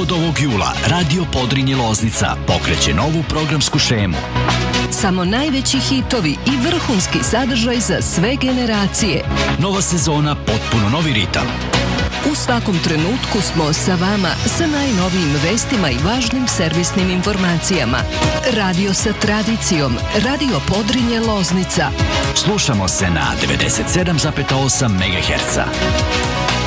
Od ovog jula Radio Podrinje Loznica pokreće novu programsku šemu. Samo najveći hitovi i vrhunski sadržaj za sve generacije. Nova sezona, potpuno novi ritam. U svakom trenutku smo sa vama sa najnovijim vestima i važnim servisnim informacijama. Radio sa tradicijom, Radio Podrinje Loznica. Slušamo se na 97,8 MHz.